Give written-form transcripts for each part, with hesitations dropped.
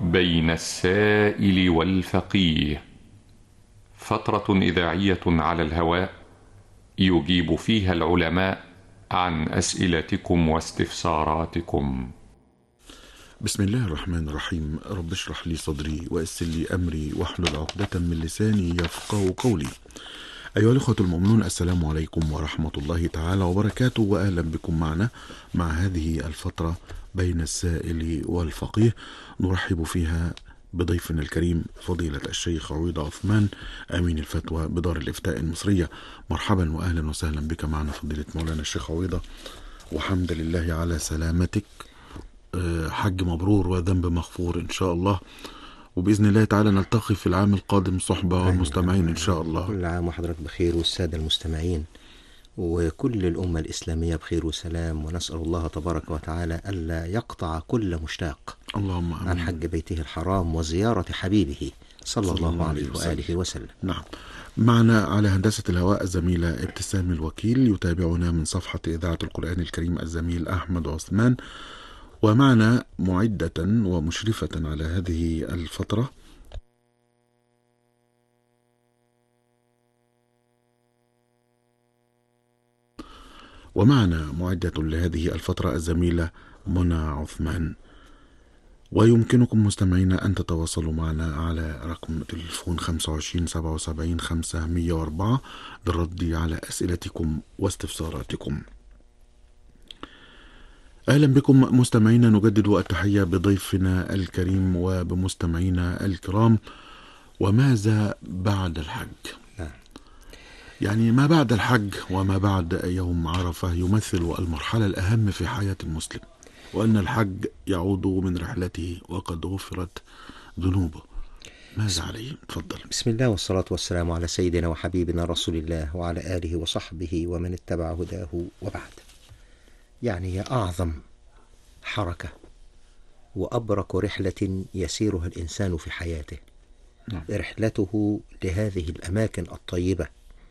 بين السائل والفقيه، فترة إذاعية على الهواء يجيب فيها العلماء عن أسئلتكم واستفساراتكم. بسم الله الرحمن الرحيم. رب اشرح لي صدري ويسر لي أمري واحلل عقدة من لساني يفقه قولي. أيها الأخوة المؤمنون، السلام عليكم ورحمة الله تعالى وبركاته، وأهلا بكم معنا مع هذه الفترة بين السائل والفقيه، نرحب فيها بضيفنا الكريم فضيلة الشيخ عويضة عثمان، أمين الفتوى بدار الإفتاء المصرية. مرحبا وأهلا وسهلا بك معنا فضيلة مولانا الشيخ عويضة، وحمد لله على سلامتك. حج مبرور وذنب مغفور إن شاء الله، وبإذن الله تعالى نلتقي في العام القادم صحبة والمستمعين إن شاء الله. كل عام وحضرتك بخير والسادة المستمعين وكل الأمة الإسلامية بخير وسلام، ونسأل الله تبارك وتعالى ألا يقطع كل مشتاق اللهم آمين. عن حج بيته الحرام وزيارة حبيبه صلى الله عليه وآله وسلم. نعم، معنا على هندسة الهواء الزميلة ابتسام الوكيل، يتابعنا من صفحة إذاعة القرآن الكريم الزميل أحمد عثمان، ومعنا معدة ومشرفة على هذه الفترة لهذه الفترة الزميلة منى عثمان. ويمكنكم مستمعينا أن تتواصلوا معنا على رقم تليفون 25 77 504 للرد على أسئلتكم واستفساراتكم. أهلا بكم مستمعينا، نجدد التحية بضيفنا الكريم وبمستمعينا الكرام. وماذا بعد الحج؟ يعني ما بعد الحج وما بعد يوم عرفة يمثل المرحلة الأهم في حياة المسلم، وأن الحج يعود من رحلته وقد غفرت ذنوبه. ماذا عليه؟ تفضل. بسم الله والصلاة والسلام على سيدنا وحبيبنا رسول الله وعلى آله وصحبه ومن اتبع هداه، وبعد. يعني هي أعظم حركة وأبرك رحلة يسيرها الإنسان في حياته. رحلته لهذه الأماكن الطيبة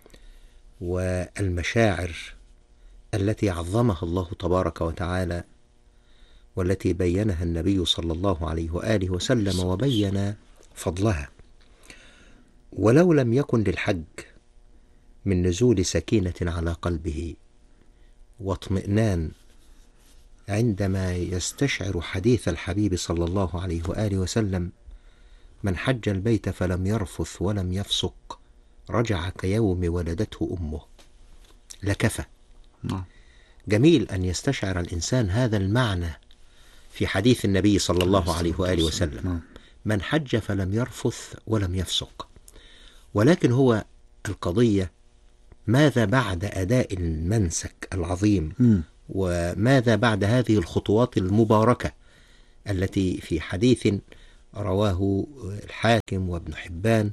والمشاعر التي عظمها الله تبارك وتعالى، والتي بينها النبي صلى الله عليه وآله وسلم وبين فضلها. ولو لم يكن للحج من نزول سكينة على قلبه واطمئنان عندما يستشعر حديث الحبيب صلى الله عليه وآله وسلم: من حج البيت فلم يرفث ولم يفسق رجع كيوم ولدته أمه، لكفى. جميل أن يستشعر الإنسان هذا المعنى في حديث النبي صلى الله عليه وآله وسلم: من حج فلم يرفث ولم يفسق. ولكن هو القضية ماذا بعد أداء المنسك العظيم، وماذا بعد هذه الخطوات المباركة التي في حديث رواه الحاكم وابن حبان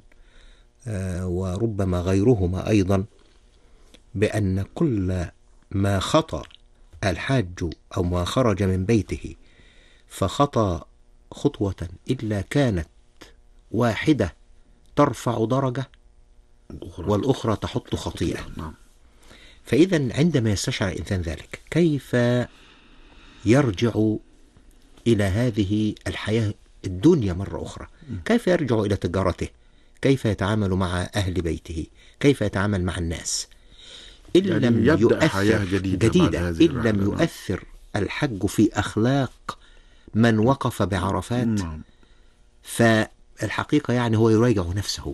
وربما غيرهما أيضا، بأن كل ما خطى الحاج أو ما خرج من بيته فخطى خطوة إلا كانت واحدة ترفع درجة والأخرى تحط خطيئة. فإذا عندما يستشعر الإنسان ذلك، كيف يرجع إلى هذه الحياة الدنيا مرة أخرى؟ كيف يرجع إلى تجارته؟ كيف يتعامل مع أهل بيته؟ كيف يتعامل مع الناس؟ إن يعني لم يبدأ يؤثر حياة جديدة إن لم يؤثر الحج في أخلاق من وقف بعرفات، فالحقيقة يعني هو يراجع نفسه.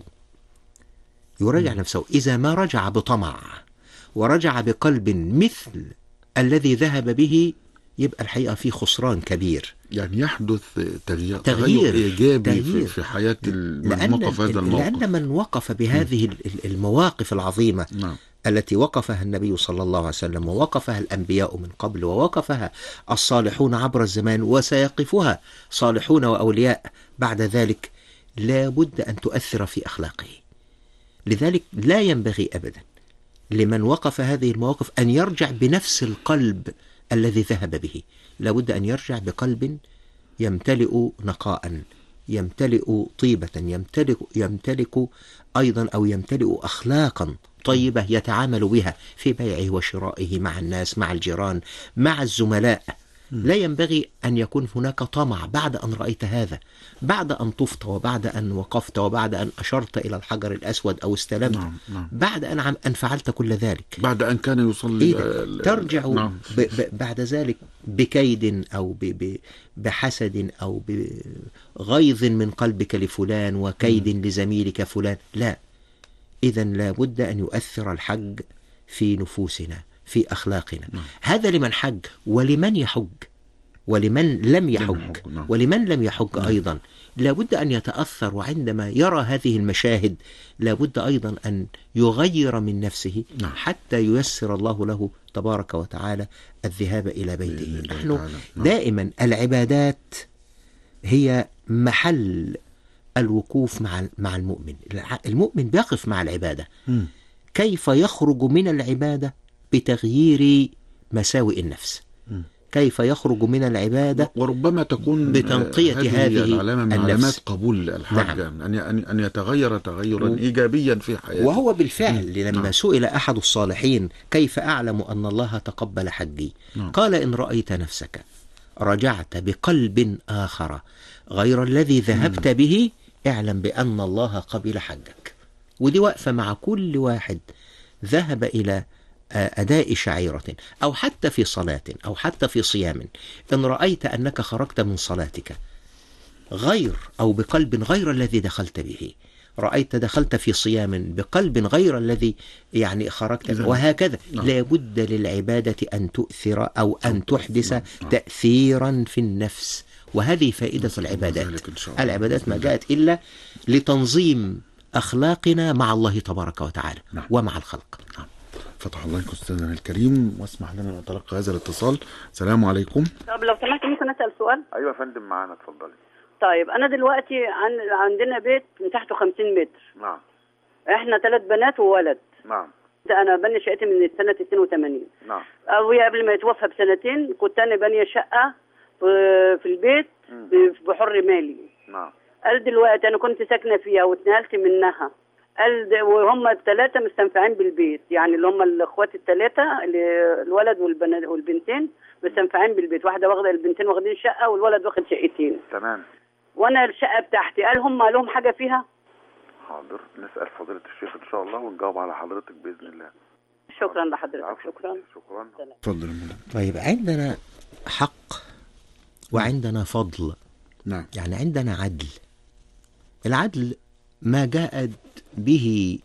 إذا ما رجع بطمع ورجع بقلب مثل الذي ذهب به، يبقى الحقيقة في خسران كبير. يعني يحدث تغيير إيجابي في حياة من وقف هذا الموقف. لأن من وقف بهذه المواقف العظيمة التي وقفها النبي صلى الله عليه وسلم، ووقفها الأنبياء من قبل، ووقفها الصالحون عبر الزمان، وسيقفها صالحون وأولياء بعد ذلك، لا بد أن تؤثر في أخلاقه. لذلك لا ينبغي أبدا لمن وقف هذه المواقف أن يرجع بنفس القلب الذي ذهب به. لا بد أن يرجع بقلب يمتلئ نقاء، يمتلئ طيبة، يمتلك أيضا أو يمتلئ أخلاقا طيبة يتعامل بها في بيعه وشرائه مع الناس، مع الجيران، مع الزملاء، لا ينبغي أن يكون هناك طمع بعد أن رأيت هذا، بعد أن طفت وبعد أن وقفت وبعد أن أشرت إلى الحجر الأسود أو استلمت. نعم. بعد أن فعلت كل ذلك، بعد أن كان يصلي ترجع نعم. بعد ذلك بكيد أو بحسد أو بغيظ من قلبك لفلان وكيد لزميلك فلان. لا، إذا لابد أن يؤثر الحج في نفوسنا، في أخلاقنا. هذا لمن حج، ولمن يحج، ولمن لم يحج، ولمن لم يحج أيضا لابد أن يتأثر. وعندما يرى هذه المشاهد لابد أيضا أن يغير من نفسه حتى ييسر الله له تبارك وتعالى الذهاب إلى بيته. نحن دائما العبادات هي محل الوقوف مع المؤمن. المؤمن بيقف مع العبادة. كيف يخرج من العبادة؟ بتغيير مساوئ النفس. كيف يخرج من العبادة؟ وربما تكون بتنقية هذه العلامة من علامات قبول الحج. أن يتغير تغيرا إيجابيا في حياته. وهو بالفعل لما سئل أحد الصالحين كيف أعلم أن الله تقبل حجي؟ قال: إن رأيت نفسك رجعت بقلب آخر غير الذي ذهبت به اعلم بأن الله قبل حجك. ودي واقفة مع كل واحد ذهب إلى أداء شعيرة أو حتى في صلاة أو حتى في صيام. إن رأيت أنك خرجت من صلاتك غير أو بقلب غير الذي دخلت به، رأيت دخلت في صيام بقلب غير الذي خرجت، وهكذا. لابد للعبادة أن تؤثر أو أن تحدث تأثيرا في النفس، وهذه فائدة العبادات. العبادات ما جاءت إلا لتنظيم أخلاقنا مع الله تبارك وتعالى ومع الخلق. فتح الله عليكم أستاذنا الكريم، واسمح لنا أن نتلقى هذا الاتصال. السلام عليكم. طب لو سمحت ممكن أسأل سؤال؟ أيوة يا فندم معانا، اتفضلي. طيب أنا دلوقتي عندنا بيت مساحته 50 متر. نعم. إحنا 3 بنات وولد. نعم. ده أنا بني شقتي من سنة 82. نعم. أبويا قبل ما يتوفى ب2 كنت أنا بانية شقة في البيت بحر مالي. نعم. قال دلوقتي أنا كنت ساكنة فيها واتنقلت منها. قال وهم ال3 مستنفعين بالبيت، يعني اللي هم الأخوات ال3 الولد والبنتين مستنفعين بالبيت. واحدة واخدة، البنتين واخدين شقة والولد واخد شقتين. تمام. وأنا الشقة بتاعتي قال هم لهم حاجة فيها؟ حاضر، نسأل فضيلة الشيخ إن شاء الله ونجاوب على حضرتك بإذن الله. شكرا لحضرتك. شكرا. تفضل. طيب عندنا حق وعندنا فضل. نعم. يعني عندنا عدل. العدل ما جاءت به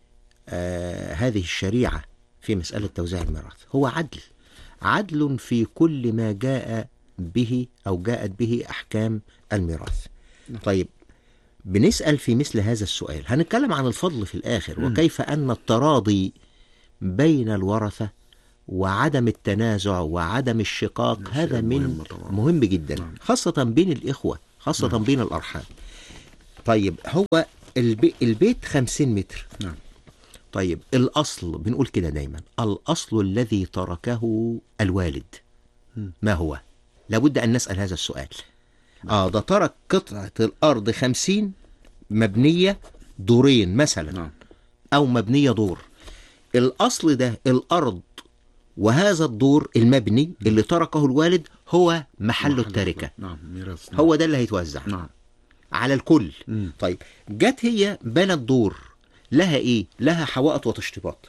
هذه الشريعة في مسألة توزيع الميراث هو عدل في كل ما جاء به أو جاءت به أحكام الميراث. طيب بنسأل في مثل هذا السؤال، هنتكلم عن الفضل في الآخر وكيف أن التراضي بين الورثة وعدم التنازع وعدم الشقاق هذا مهم جدا، خاصة بين الإخوة، خاصة بين الأرحام. طيب هو البيت 50 متر. نعم. طيب الأصل بنقول كده دايما، الأصل الذي تركه الوالد ما هو؟ لابد أن نسأل هذا السؤال. ده ترك قطعة الأرض 50 مبنية دورين مثلا أو مبنية دور. الأصل ده الأرض وهذا الدور المبني اللي تركه الوالد هو محل التركة. هو ده اللي هيتوزع على الكل. طيب جت هي بنت دور، لها ايه؟ لها حوائط وتشطيبات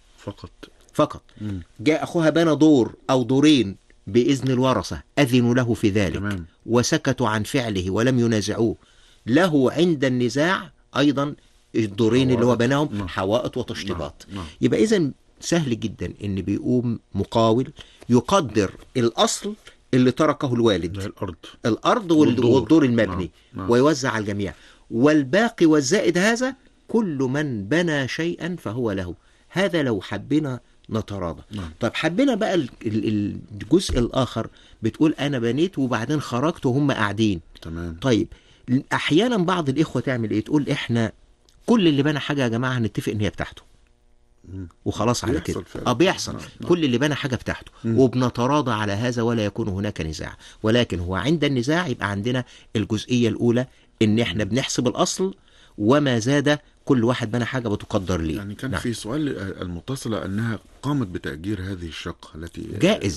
فقط. جاء اخوها بنى دور او دورين باذن الورثه، اذنوا له في ذلك وسكتوا عن فعله ولم ينازعوه، له عند النزاع ايضا الدورين اللي هو بناهم حوائط وتشطيبات. يبقى اذا سهل جدا ان بيقوم مقاول يقدر الاصل اللي تركه الوالد، الأرض والدور المبني، ويوزع على الجميع، والباقي والزائد هذا كل من بنى شيئا فهو له. هذا لو حبنا نتراضى. طيب حبنا بقى الجزء الآخر، بتقول أنا بنيت وبعدين خرجت وهم قاعدين. تمام. طيب أحيانا بعض الإخوة تعمل إيه؟ تقول إحنا كل اللي بنى حاجة يا جماعة هنتفق إن هي بتاعته وخلاص على كده. بيحصل. كل اللي بنى حاجة بتاعته وبنتراضى على هذا ولا يكون هناك نزاع. ولكن هو عند النزاع يبقى عندنا الجزئية الأولى إن إحنا بنحسب الأصل وما زاد كل واحد بنى حاجة بتقدر ليه. يعني كان في سؤال المتصلة أنها قامت بتأجير هذه الشقة التي جائز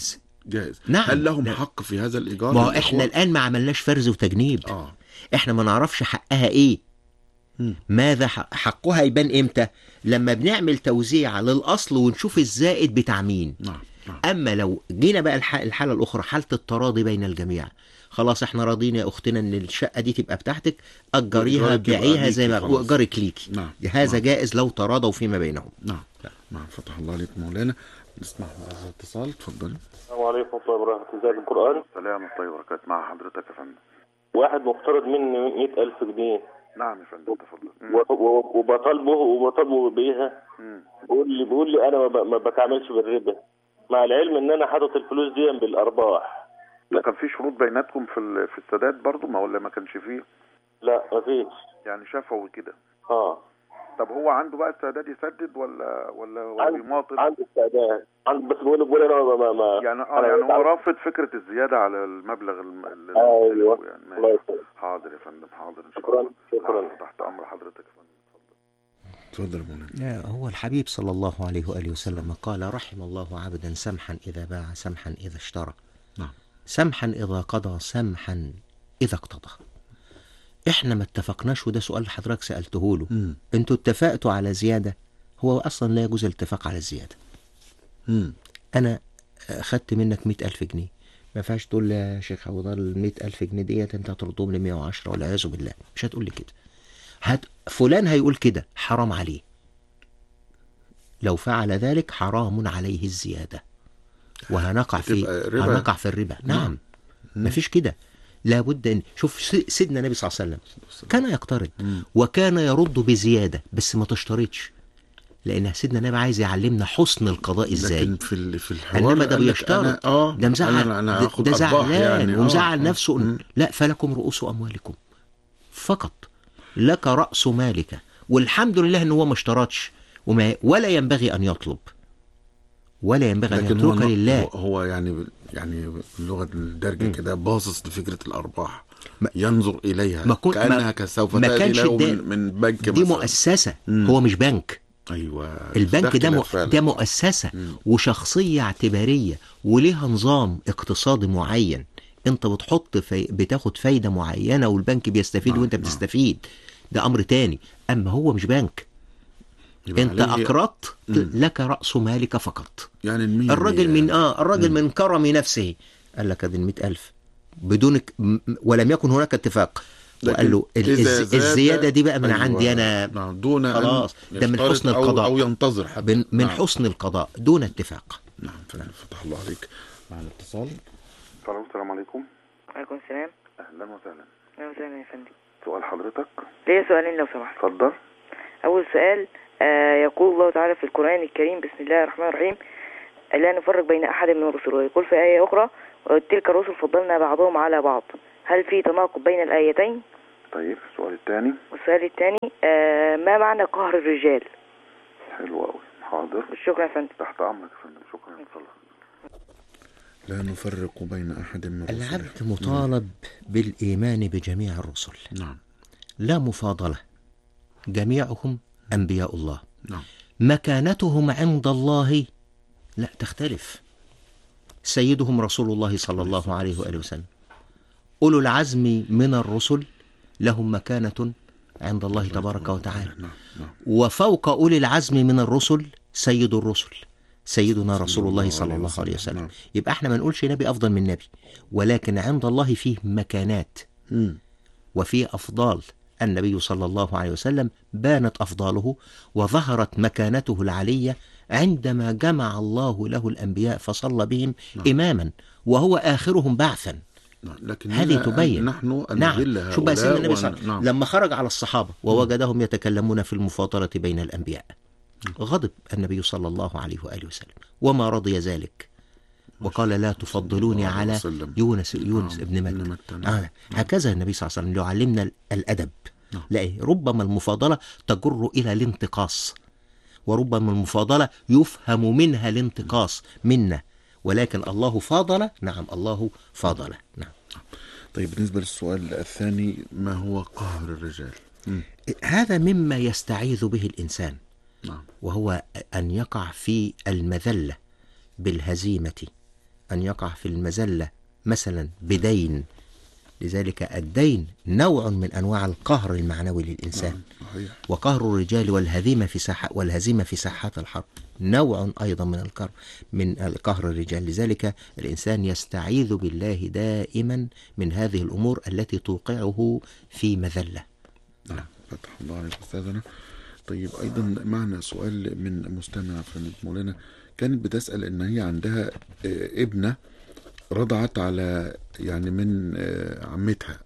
جائز. نعم. هل لهم حق في هذا الإيجار؟ ما هو احنا الآن ما عملناش فرز وتجنيب. احنا ما نعرفش حقها ايه. ماذا حقها يبان امتى؟ لما بنعمل توزيع للأصل ونشوف الزائد بتاع مين. نعم. أما لو جينا بقى الحالة الأخرى، حالة التراضي بين الجميع، خلاص احنا راضين يا أختنا ان الشقة دي تبقى بتاعتك، أجريها بيعيها زي ما وأجرك ليكي. نعم. هذا جائز لو تراضوا فيما بينهم. نعم. فتح الله عليك مولانا. نسمع هذا الاتصال، اتفضل. السلام عليكم ورحمة الله وبركاته. ازيك القرآن؟ السلام ورحمة الله وبركاته. مع حضرتك يا فندم. واحد مقترض مني 100,000 جنيه. نعم يا فندم، تفضل. وبطالبه بيها. بيقول لي انا ما بتعاملش بالربا، مع العلم ان انا حاطط الفلوس دي بالارباح. لا، كان في شروط بيناتكم في السداد برضو، ما ولا ما كانش فيه؟ لا ما فيش. يعني شفوي كده. طب هو عنده بقى استعداد يسدد ولا بيماطل؟ عنده استعداد، بس بقول انا ما يعني هو رافض فكرة الزيادة على المبلغ اللي ايوه يعني. الله يسلمك. حاضر يا فندم، حاضر ان شاء الله. شكرا. تحت امر حضرتك يا فندم. اتفضل يا مولانا. هو الحبيب صلى الله عليه وآله وسلم قال: رحم الله عبدا سمحا إذا باع، سمحا إذا اشترى. نعم. سمحا إذا قضى، سمحا إذا اقتضى. احنا ما اتفقناش، وده سؤال حضرتك سألته له. انتوا اتفقتوا على زيادة، هو أصلا لا يجوز الاتفاق على الزيادة. أنا أخدت منك 100,000 جنيه، ما فيهاش تقول لي يا شيخ أبو ضل 100,000 جنيه ديت أنت هتردهم لي 110 والعياذ بالله. مش هتقول لي كده. فلان هيقول كده، حرام عليه. لو فعل ذلك حرام عليه الزيادة، وهنقع في الربا. نعم. ما فيش كده. لابد ان شوف سيدنا النبي صلى الله عليه وسلم كان يقترض وكان يرد بزيادة، بس ما تشترطش، لان سيدنا النبي عايز يعلمنا حسن القضاء ازاي. لكن في الحوار انما ده بيشترط، ده مزعل، ده زعلان يعني ومزعل نفسه. لا، فلكم رؤوس اموالكم فقط، لك رأس مالك. والحمد لله ان هو ما اشترطش، ولا ينبغي ان يطلب، ولا ينبغي ان يترك لله. هو يعني اللغة الدارجة كده باصص لفكرة الأرباح، ينظر إليها كأنها سوف تأتي له من بنك دي مثلا. مؤسسة. هو مش بنك. أيوة. البنك ده مؤسسة وشخصية اعتبارية وليها نظام اقتصادي معين. انت بتاخد فايدة معينة والبنك بيستفيد وانت بتستفيد، ده أمر تاني. أما هو مش بنك، انت اقرضت، لك رأس مالك فقط. يعني الراجل من كرم نفسه قال لك ادي 100,000 بدونك، ولم يكن هناك اتفاق، وقال له الزيادة دي بقى من عندي انا، دون خلاص، ده من حسن القضاء أو ينتظر حتى من حسن القضاء دون اتفاق. نعم. فتح الله عليك. مع الاتصال. السلام عليكم. وعليكم السلام. اهلا وسهلا. اهلا وسهلا يا فندم. سؤال حضرتك؟ ليا سؤالين لو سمحت. اتفضل. اول سؤال، يقول الله تعالى في القرآن الكريم: بسم الله الرحمن الرحيم، لا نفرق بين أحد من الرسل. ويقول في آية أخرى: وتلك الرسل فضلنا بعضهم على بعض. هل في تناقض بين الآيتين؟ طيب، السؤال الثاني. والسؤال الثاني، ما معنى قهر الرجال؟ حلو قوي. حاضر. شكرا يا فندم. تحت أمرك يا فندم. شكرا. لا نفرق بين أحد من الرسل. العبد مطالب بالإيمان بجميع الرسل. نعم. لا مفاضلة، جميعهم أنبياء الله. نعم. مكانتهم عند الله لا تختلف. سيدهم رسول الله صلى الله عليه وآله وسلم. أولو العزم من الرسل لهم مكانة عند الله تبارك وتعالى. وفوق أولي العزم من الرسل سيد الرسل سيدنا رسول الله صلى الله عليه وسلم. يبقى احنا ما نقولش نبي أفضل من نبي، ولكن عند الله فيه مكانات وفيه أفضال. النبي صلى الله عليه وسلم بانت أفضاله وظهرت مكانته العلية عندما جمع الله له الأنبياء فصلى بهم إماما وهو آخرهم بعثا. لكن هذه تبين نحن نعم. شو بقى سيدنا النبي صلى الله عليه وسلم لما خرج على الصحابة ووجدهم يتكلمون في المفاضلة بين الأنبياء، غضب النبي صلى الله عليه وآله وسلم وما رضي ذلك، وقال: لا تفضلوني على يونس ابن متى. هكذا النبي صلى الله عليه وسلم يعلمنا الأدب. لا، ربما المفاضلة تجر إلى الانتقاص، وربما المفاضلة يفهم منها الانتقاص منا، ولكن الله فاضل. نعم، الله فاضل. نعم. طيب، بالنسبة للسؤال الثاني، ما هو قهر الرجال؟ هذا مما يستعيذ به الإنسان. نعم. وهو أن يقع في المذلة بالهزيمة أن يقع في المذلة مثلا بدين. لذلك الدين نوع من أنواع القهر المعنوي للإنسان. وقهر الرجال والهزيمة في ساحات الحرب نوع أيضا من القهر الرجال. لذلك الإنسان يستعيذ بالله دائما من هذه الأمور التي توقعه في مذلة. نعم، فتح الله عليك أستاذنا. طيب أيضا معنا سؤال من مستمع فندم مولانا، كانت بتسأل إن هي عندها ابنة رضعت على يعني من عمتها،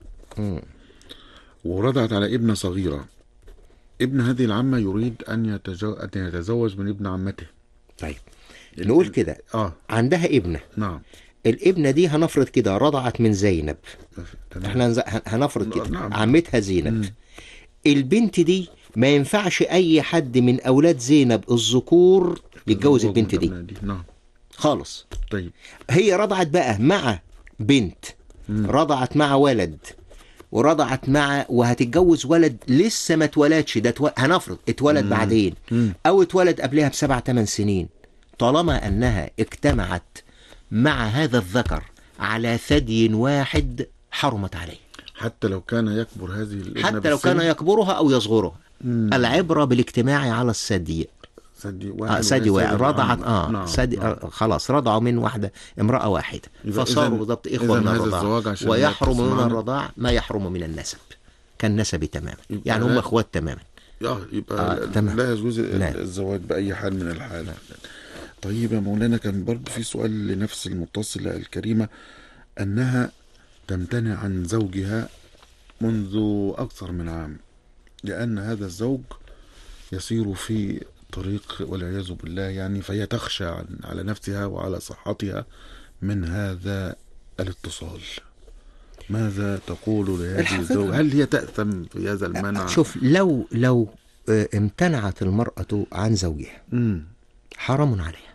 ورضعت على ابنة صغيرة. ابن هذه العمة يريد أن يتزوج من ابن عمته. طيب نقول كده عندها ابنة. نعم. الابنة دي هنفرض كده رضعت من زينب. احنا هنفرض كده نعم. عمتها زينب. البنت دي ما ينفعش أي حد من أولاد زينب الذكور يتجوز البنت دي. نعم. خالص. طيب هي رضعت بقى مع بنت، رضعت مع ولد، ورضعت مع وهتتجوز ولد لسه ما اتولدش، ده هنفرض اتولد بعدين او اتولد قبلها ب7-8 سنين. طالما انها اجتمعت مع هذا الذكر على ثدي واحد حرمت عليه، حتى لو كان يكبر هذه الابنة حتى لو كان يكبرها او يصغرها. العبرة بالاجتماع على الثدي. ثدي واحد رضعت نعم. خلاص رضعوا من واحدة امرأة واحدة، فصاروا بالضبط إخوة من الرضاع. ويحرم من الرضاع ما يحرم من النسب كالنسب تماما، يعني هم اخوات تماما. يبقى لا يجوز الزواج بأي حال من الحال. طيب يا مولانا، كان برضه في سؤال لنفس المتصلة الكريمة، أنها تمتنع عن زوجها منذ أكثر من عام، لأن هذا الزوج يسير في طريق والعياذ بالله، يعني فهي تخشى على نفسها وعلى صحتها من هذا الاتصال. ماذا تقول لهذه الزوجة؟ هل هي تأثم في هذا المنع؟ شوف، لو امتنعت المرأة عن زوجها حرام عليها،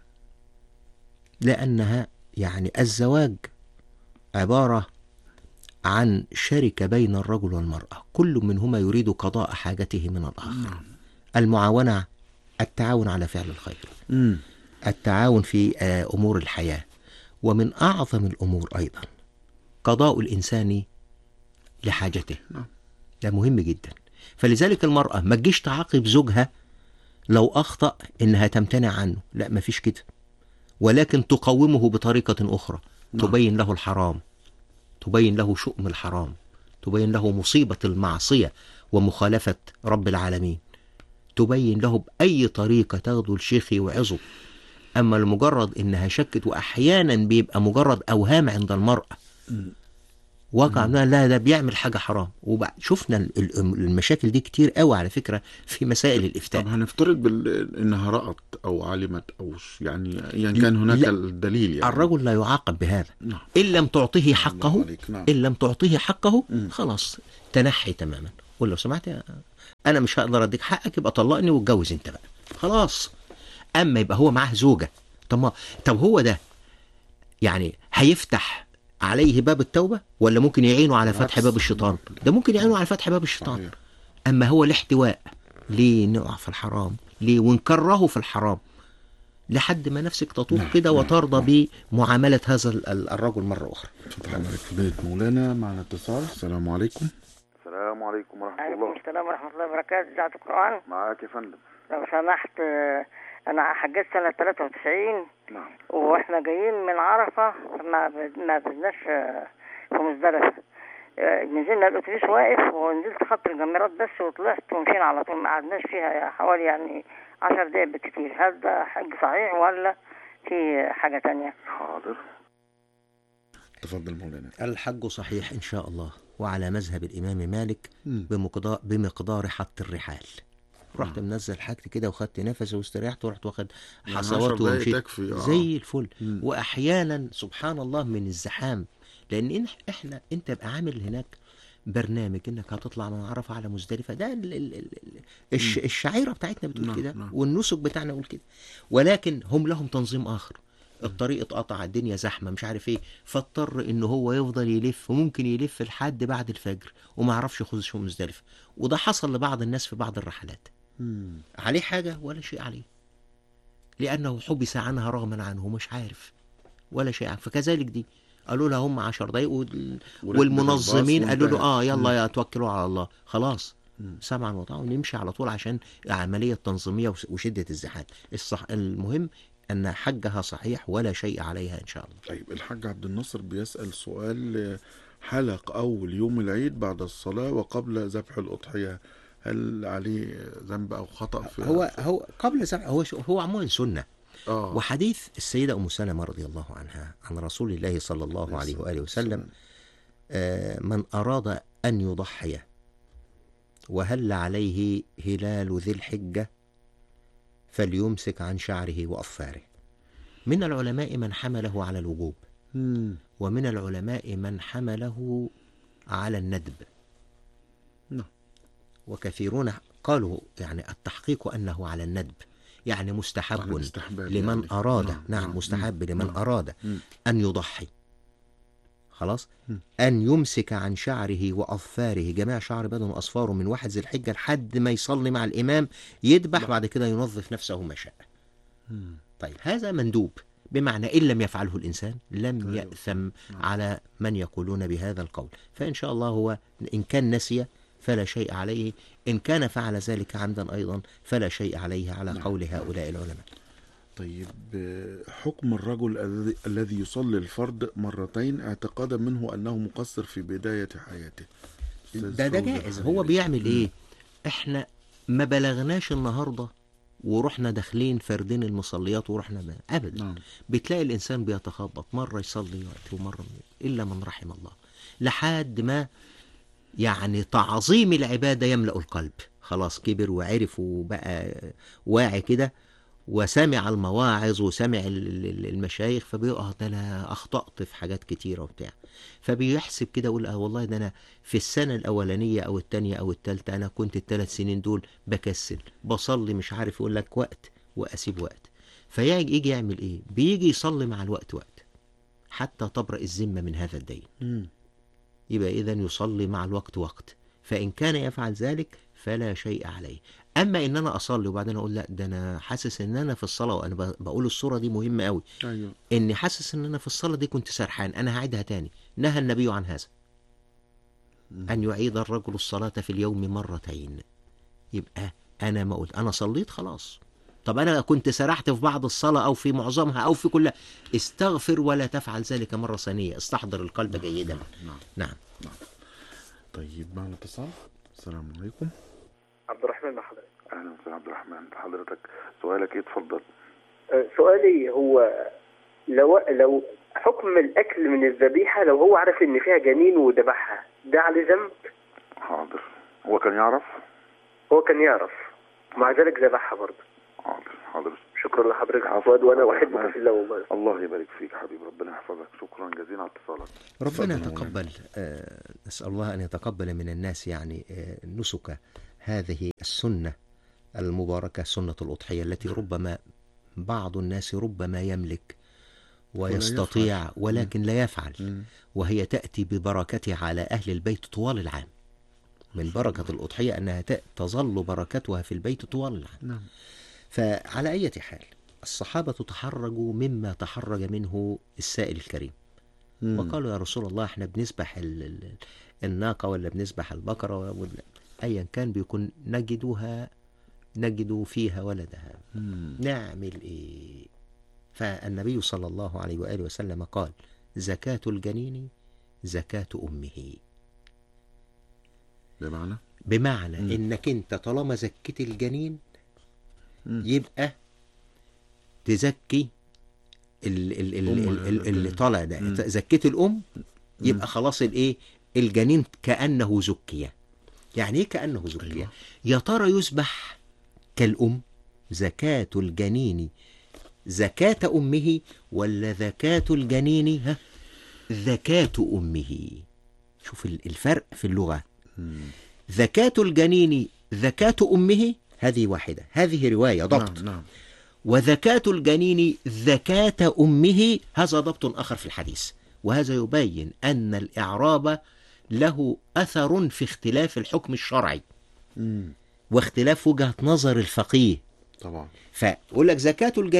لأنها يعني الزواج عبارة عن شركة بين الرجل والمرأة، كل منهما يريد قضاء حاجته من الآخر. المعاونة، التعاون على فعل الخير، التعاون في أمور الحياة. ومن أعظم الأمور أيضا قضاء الإنسان لحاجته، ده مهم جدا. فلذلك المرأة ما تجيش تعاقب زوجها لو أخطأ إنها تمتنع عنه، لا، ما فيش كده، ولكن تقومه بطريقة أخرى، تبين له الحرام، تبين له شؤم الحرام، تبين له مصيبة المعصية ومخالفة رب العالمين، تبين له بأي طريقة تاخده الشيخ يوعظه. أما لمجرد إنها شكت، وأحيانا بيبقى مجرد أوهام عند المرأة واقع لا ده بيعمل حاجة حرام. شفنا المشاكل دي كتير قوي على فكرة في مسائل الإفتاء. طب هنفترض إنها رأت أو علمت أو يعني كان هناك الدليل، يعني الرجل لا يعاقب بهذا إن لم تعطيه حقه. إن لم تعطيه حقه خلاص تنحي تماما، ولو سمعت أنا مش هقدر أديك حقك، يبقى طلقني واتجوز أنت بقى خلاص. أما يبقى هو معاه زوجة، طب هو ده يعني هيفتح عليه باب التوبة، ولا ممكن يعينه على فتح باب الشيطان؟ ده ممكن يعينه على فتح باب الشيطان. أما هو الاحتواء، ليه نقع في الحرام؟ ليه ونكرهه في الحرام لحد ما نفسك تطوق كده وترضى بمعاملة هذا الرجل مرة أخرى. فتح الله عليك في بداية مولانا. معنا اتصال. السلام عليكم. السلام عليكم ورحمة الله. وعليكم السلام ورحمة الله وبركاته. إذاعة القرآن معاك يا فندم. لو سمحت، أنا حجيت سنة 93. نعم. وإحنا جايين من عرفة ما بدناش في مزدلفة. نزلنا الأتوبيس واقف، ونزلت خط الجمرات بس وطلعت ومشينا على طول، ما قعدناش فيها حوالي يعني 10 دقايق بالكتير. هل ده حج صحيح ولا في حاجة تانية؟ حاضر. تفضل مولانا. الحج صحيح إن شاء الله، وعلى مذهب الإمام مالك بمقدار حط الرحال. رحت منزل حاجتي كده وخدت نفسي واستريحت، ورحت واخد حصوات ومشيت زي الفل. واحيانا سبحان الله من الزحام، لان انت بقى عامل هناك برنامج انك هتطلع من عرفه على مزدلفه، ده الشعيره بتاعتنا بتقول كده، والنسك بتاعنا بيقول كده، ولكن هم لهم تنظيم اخر. الطريق اتقطع، الدنيا زحمه، مش عارف ايه، فاضطر ان هو يفضل يلف، وممكن يلف لحد بعد الفجر وما يعرفش يخش شو مزدلفه. وده حصل لبعض الناس في بعض الرحلات. عليه حاجه ولا شيء عليه، لانه حبس عنها رغما عنه، مش عارف. ولا شيء. فكذلك دي قالوا لها هم 10 دقايق والمنظمين قالوا له يلا يا توكلوا على الله، خلاص سمعا وطاعة ونمشي على طول عشان عملية تنظيمية وشدة الزحام. المهم أن حجها صحيح ولا شيء عليها إن شاء الله. طيب الحاج عبد الناصر بيسأل سؤال: حلق أول يوم العيد بعد الصلاة وقبل ذبح الأضحية، هل عليه ذنب أو خطأ في هو قبل ذبح هو عموما سنة. وحديث السيدة أم سلمة رضي الله عنها عن رسول الله صلى الله عليه وآله وسلم: من أراد أن يضحي وهل عليه هلال ذي الحجة فليمسك عن شعره وأظفاره. من العلماء من حمله على الوجوب، ومن العلماء من حمله على الندب، وكثيرون قالوا يعني التحقيق أنه على الندب، يعني مستحب لمن أراد مستحب لمن أراد أن يضحي خلاص أن يمسك عن شعره وأظفاره، جميع شعر بدن وأصفاره من 1 ذي الحجة لحد ما يصلي مع الإمام يذبح، بعد كده ينظف نفسه ما شاء. طيب هذا مندوب، بمعنى إن لم يفعله الإنسان لم يأثم على من يقولون بهذا القول. فإن شاء الله هو إن كان نسي فلا شيء عليه، إن كان فعل ذلك عمدا أيضا فلا شيء عليه على قول هؤلاء العلماء. طيب حكم الرجل الذي يصلي الفرض مرتين اعتقادا منه أنه مقصر في بداية حياته، ده جائز. هو بيعمل إيه؟ إحنا ما بلغناش النهاردة ورحنا داخلين فردين المصليات ورحنا أبدا. بتلاقي الإنسان بيتخبط، مرة يصلي وقت ومرة إلا من رحم الله، لحد ما يعني تعظيم العبادة يملأ القلب، خلاص كبر وعرف وبقى واعي كده وسمع المواعظ وسمع المشايخ، فبيقع ده أنا أخطأت في حاجات كتيرة وبتاع، فبيحسب كده يقول والله ده أنا في السنة الأولانية أو التانية أو التالتة أنا كنت ال3 سنين دول بكسل بصلي، مش عارف يقول لك وقت وأسيب وقت. فيجي يعمل إيه؟ بيجي يصلي مع الوقت وقت حتى تبرأ الذمة من هذا الدين. يبقى إذن يصلي مع الوقت وقت، فإن كان يفعل ذلك فلا شيء عليه. أما إن أنا أصلي وبعدين أقول لا ده أنا حاسس إن أنا في الصلاة، وأنا بقول الصورة دي مهمة قوي، إني حاسس إن أنا في الصلاة دي كنت سرحان، أنا هعيدها تاني. نهى النبي عن هذا، أن يعيد الرجل الصلاة في اليوم مرتين. يبقى أنا ما قلت أنا صليت خلاص، طب أنا كنت سرحت في بعض الصلاة أو في معظمها أو في كلها، استغفر ولا تفعل ذلك مرة ثانية، استحضر القلب جيدا. نعم. طيب معنا اتصال. السلام عليكم. عبد الرحمن مع حضرتك. اهلا وسهلا عبد الرحمن، حضرتك سؤالك ايه؟ اتفضل. سؤالي هو لو حكم الاكل من الذبيحه، لو هو عارف ان فيها جنين وذبحها، ده عليه ذنب؟ حاضر. هو كان يعرف؟ هو كان يعرف ومع ذلك ذبحها برضه. حاضر. شكرا لحضرتك عفواد، وانا احبك في الله والله. الله يبارك فيك حبيبي، ربنا يحفظك، شكرا جزيلا على اتصالك. ربنا يتقبل. نسأل الله أن يتقبل من الناس يعني نسك هذه السنة المباركة، سنة الأضحية، التي ربما بعض الناس ربما يملك ويستطيع ولكن لا يفعل، وهي تأتي ببركتها على أهل البيت طوال العام. من بركة الأضحية أنها تظل بركتها في البيت طوال العام. فعلى أي حال الصحابة تحرجوا مما تحرج منه السائل الكريم، وقالوا يا رسول الله احنا بنسبح الناقة ولا بنسبح البقرة أيا كان، بيكون نجد فيها ولدها، نعمل إيه؟ فالنبي صلى الله عليه وآله وسلم قال زكاة الجنين زكاة أمه. بمعنى إنك أنت طالما زكيت الجنين يبقى تزكي اللي طالع ده، زكيت الأم يبقى خلاص الإيه؟ الجنين كأنه زكية. يعني إيه كأنه زكية؟ يا ترى يسبح كالأم زكاة الجنين زكاة أمه، ولا زكاة الجنين زكاة أمه؟ شوف الفرق في اللغة. زكاة الجنين زكاة أمه هذه واحدة، هذه رواية ضبط. نعم. وزكاة الجنين زكاة أمه هذا ضبط آخر في الحديث. وهذا يبين أن الإعراب له أثر في اختلاف الحكم الشرعي واختلاف وجهة نظر الفقيه. طبعا. فأقول لك زكاة الجنين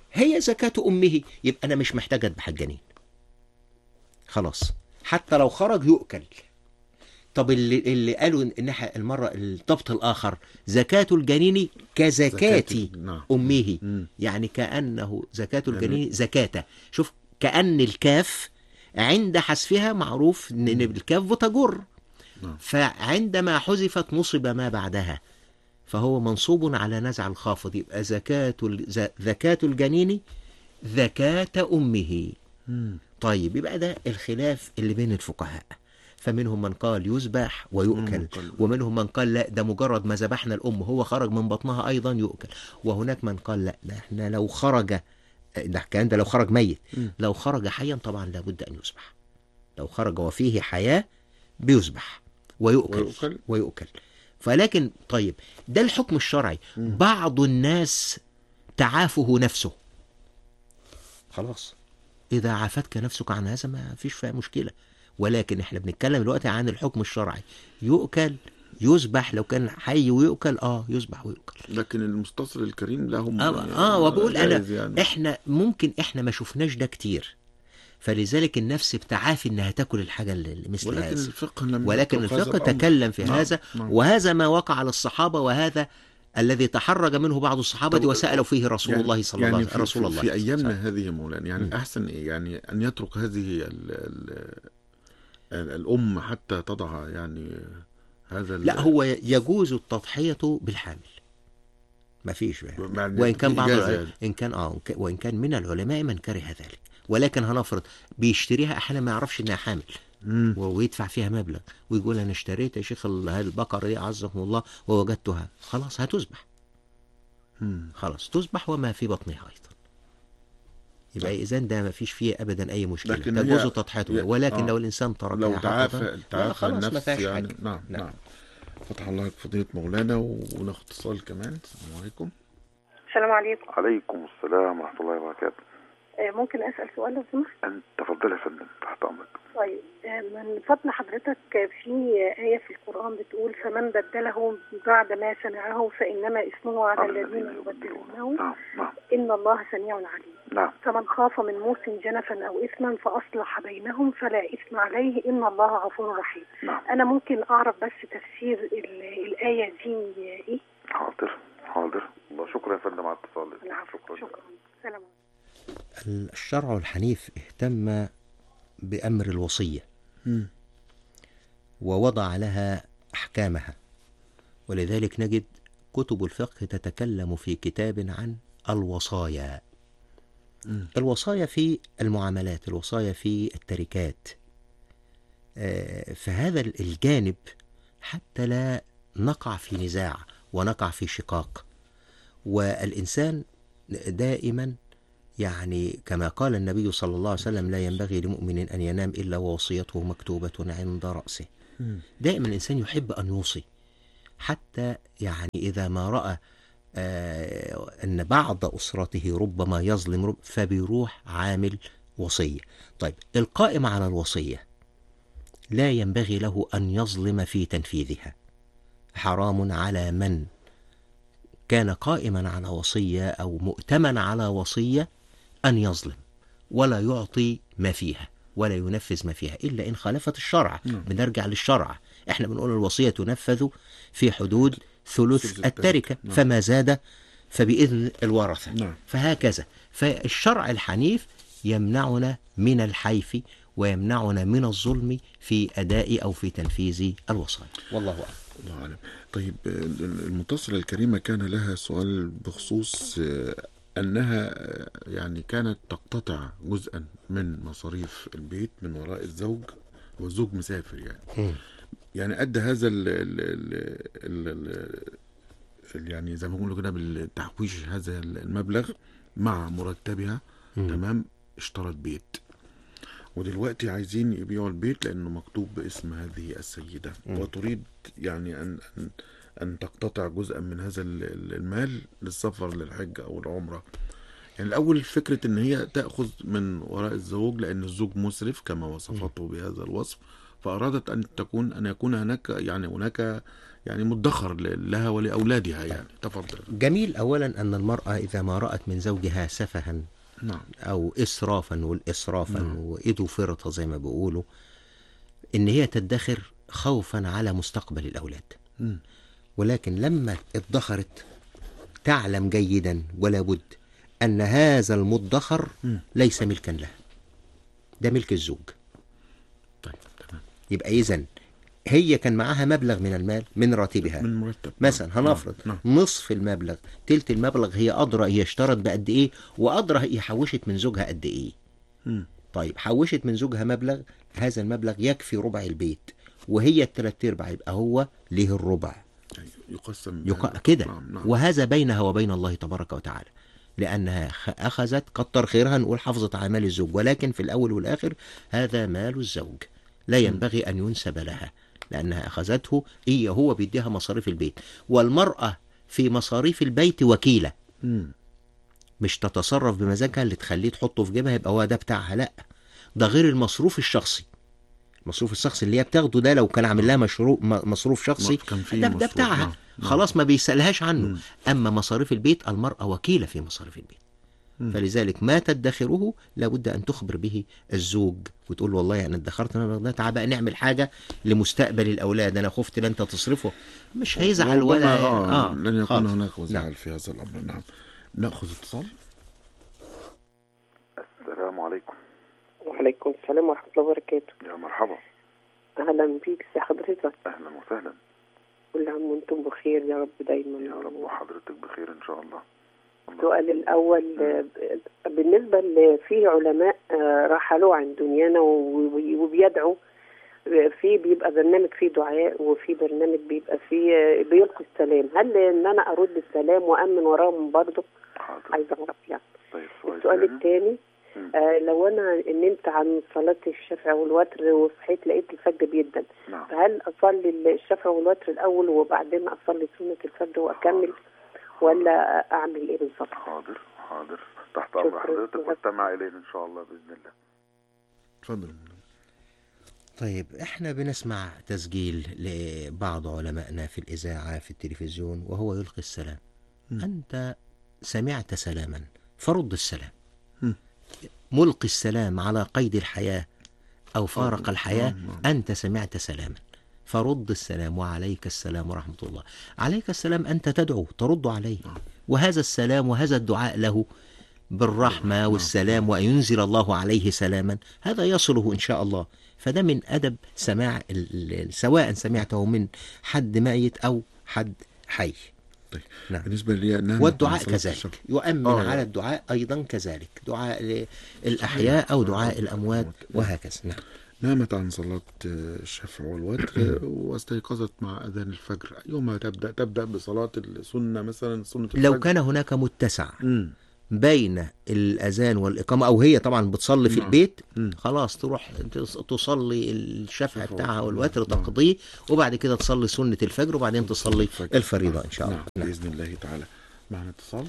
هي زكاة أمه، يبقى أنا مش محتاج أذبح الجنين خلاص، حتى لو خرج يؤكل. طب اللي قالوا إن المرة الضبط الآخر زكاة الجنين كزكاة أمه، يعني كأنه زكاة الجنين زكاة. شوف، كأن الكاف عند حذفها معروف إن الكاف بتجر، فعندما حذفت نصب ما بعدها، فهو منصوب على نزع الخافض، يبقى زكاة الجنين زكاة أمه. طيب، يبقى ده الخلاف اللي بين الفقهاء، فمنهم من قال يذبح ويؤكل، ومنهم من قال لا، ده مجرد ما ذبحنا الأم هو خرج من بطنها أيضا يؤكل، وهناك من قال لا، ده احنا لو خرج، ده كان ده لو خرج ميت، لو خرج حيا طبعا لابد أن يذبح، لو خرج وفيه حياة بيذبح ويؤكل. فلكن طيب، ده الحكم الشرعي. بعض الناس تعافه نفسه، خلاص إذا عافتك نفسك عن هذا ما فيش فيها مشكلة، ولكن احنا بنتكلم دلوقتي عن الحكم الشرعي، يؤكل يذبح، لو كان حي ويؤكل يذبح ويؤكل. لكن المستصل الكريم لهم وبقول انا يعني. احنا ممكن ما شفناش ده كتير، فلذلك النفس بتعافي انها تاكل الحاجه اللي مثل هذا، ولكن الفقه تكلم في هذا. وهذا ما وقع للصحابه، وهذا الذي تحرج منه بعض الصحابه وسالوا فيه رسول الله صلى الله عليه وسلم. رسول الله في ايامنا هذه مولانا، يعني احسن يعني ان يترك هذه الام حتى تضع يعني هذا لا، هو يجوز التضحيه بالحامل، ما فيش وان كان بعض وان كان من العلماء من كره ذلك، ولكن هنفرض بيشتريها احيانا ما يعرفش انها حامل ويدفع فيها مبلغ ويقول انا اشتريت يا شيخ البقره دي عزكم الله ووجدتها، خلاص هتذبح، خلاص تذبح وما في بطنها ايضا، يبقى اذا ده ما فيش فيه ابدا اي مشكله، تجوز تضحيته. ولكن لو الانسان تركها لو تعافى خلاص النفس ما فيهاش يعني. حاجه. نعم. فتح الله لك فضيلة مولانا، وناخد اتصال كمان. السلام عليكم. السلام عليكم. عليكم السلام ورحمة الله وبركاته. ممكن أسأل سؤال لو سمحت؟ أنت تفضل يا فندم، تحت أمرك. طيب، من فضل حضرتك، في آية في القرآن بتقول فمن بدله بعد ما سمعه فإنما اسمه على الذين يبدلونه. نعم. إن الله سميع عليم. نعم. فمن خاف من موس جنفا أو إثما فأصلح بينهم فلا إثم عليه إن الله غفور رحيم. نعم. أنا ممكن أعرف بس تفسير الآية دي إيه؟ حاضر. الله، شكرا يا فندم على اتصالك. شكرا. سلام. الشرع الحنيف اهتم بأمر الوصية ووضع لها أحكامها، ولذلك نجد كتب الفقه تتكلم في كتاب عن الوصايا. الوصايا في المعاملات، الوصايا في التركات، فهذا الجانب حتى لا نقع في نزاع ونقع في شقاق. والإنسان دائما يعني كما قال النبي صلى الله عليه وسلم لا ينبغي لمؤمن أن ينام إلا ووصيته مكتوبة عند رأسه. دائما الإنسان يحب أن يوصي، حتى يعني إذا ما رأى أن بعض أسرته ربما يظلم فبيروح عامل وصية. طيب، القائم على الوصية لا ينبغي له أن يظلم في تنفيذها، حرام على من كان قائما على وصية أو مؤتمن على وصية أن يظلم ولا يعطي ما فيها ولا ينفذ ما فيها إلا إن خالفت الشرع. بنرجع للشرع، إحنا بنقول الوصية تنفذ في حدود ثلث التركة، فما زاد فبإذن الورثة. فهكذا، فالشرع الحنيف يمنعنا من الحيف ويمنعنا من الظلم في أداء أو في تنفيذ الوصايا، والله أعلم. طيب، المتصلة الكريمة كان لها سؤال بخصوص أنها يعني كانت تقتطع جزءا من مصاريف البيت من وراء الزوج، والزوج مسافر يعني أدى هذا يعني زي ما بيقولوا كده بالتحويش هذا المبلغ مع مرتبها. تمام. اشترت بيت، ودلوقتي عايزين يبيعوا البيت لأنه مكتوب باسم هذه السيدة، وتريد يعني أن تقتطع جزءا من هذا المال للسفر للحج أو العمرة. يعني الأول فكرة أن هي تأخذ من وراء الزوج لأن الزوج مسرف كما وصفته بهذا الوصف، فأرادت أن يكون هناك يعني مدخر لها ولأولادها يعني. تفضل. جميل. أولا أن المرأة إذا ما رأت من زوجها سفها نعم. أو إسرافا والإسرافا وإيده فرطة زي ما بيقولوا، إن هي تدخر خوفا على مستقبل الأولاد. ولكن لما ادخرت تعلم جيدا ولا بد أن هذا المدخر ليس ملكا لها، ده ملك الزوج. طيب تمام. يبقى إذن هي كان معاها مبلغ من المال من راتبها، من مرتب مثلا هنفرض نصف المبلغ، تلت المبلغ هي أدرى هي اشترت بقد إيه، وأدرى هي حوشت من زوجها قد إيه. طيب حوشت من زوجها مبلغ، هذا المبلغ يكفي ربع البيت، وهي الثلاث ارباع، يبقى هو ليه الربع. يقسم كده. وهذا بينها وبين الله تبارك وتعالى، لأنها أخذت كتر خيرها نقول حفظت على مال الزوج، ولكن في الأول والآخر هذا مال الزوج لا ينبغي أن ينسب لها، لأنها أخذته هو بيديها مصاريف البيت. والمرأة في مصاريف البيت وكيلة، مش تتصرف بمزاجها اللي تخليه تحطه في جيبها يبقى هو ده بتاعها، لا، ده غير المصروف الشخصي. المصروف الشخصي اللي هي بتاخده ده لو كان عامل لها مصروف شخصي ده بتاعها، خلاص ما بيسألهاش عنه. أما مصاريف البيت المرأة وكيلة في مصاريف البيت، فلذلك ما تدخره لابد أن تخبر به الزوج وتقول له والله أنا ادخرت أنا تعال بقى نعمل حاجة لمستقبل الأولاد، أنا خفت لن أنت تصرفه. مش هيزعل ولا لن يكون هناك زعل في هذا الأمر. نعم. نأخذ اتصال. السلام عليكم. وعليكم السلام ورحمة الله وبركاته. يا مرحبا. أهلا بيك يا حضرتك. أهلا وسهلا. كل عام وانتم بخير يا رب دايما. يا رب وحضرتك بخير إن شاء الله. السؤال الأول بالنسبة في علماء رحلوا عن دنيانا وبيدعوا، في بيبقى برنامج فيه دعاء وفي برنامج بيبقى فيه بيلقي السلام، هل إن أنا أرد السلام وأمن وراهم برضه؟ عايزة أعرف يعني. طيب السؤال الثاني لو أنا نمت عن صلاة الشفع والوتر وصحيت لقيت الفجر بيدن، فهل أصلي الشفع والوتر الأول وبعدين أصلي سنة الفجر وأكمل ولا أعمل إيه بالظبط؟ حاضر تحت أمر حضرتك واستمع إلينا إن شاء الله بإذن الله. اتفضل. طيب احنا بنسمع تسجيل لبعض علمائنا في الإذاعة في التلفزيون وهو يلقي السلام. أنت سمعت سلاما فرد السلام. ملقي السلام على قيد الحياة أو فارق الحياة، أنت سمعت سلاما فرد السلام وعليك السلام ورحمة الله. عليك السلام أنت تدعو ترد عليه، وهذا السلام وهذا الدعاء له بالرحمة والسلام وينزل الله عليه سلاما، هذا يصله إن شاء الله. فده من أدب سماع سواء سمعته من حد ميت أو حد حي. طيب. نعم. بالنسبة لي والدعاء كذلك يؤمن على الدعاء أيضا كذلك، دعاء الأحياء أو دعاء الأموات وهكذا. نعم. نامت عن صلاة الشفع والوتر واستيقظت مع أذان الفجر، يوم تبدأ بصلاة السنة مثلا سنة الفجر. لو كان هناك متسع بين الأذان والإقامة أو هي طبعا بتصلي في البيت، خلاص تروح تصلي الشفع بتاعها والوتر تقضيه، وبعد كده تصلي سنة الفجر وبعدين تصلي الفريضة إن شاء الله. بإذن الله تعالى. معنا اتصال.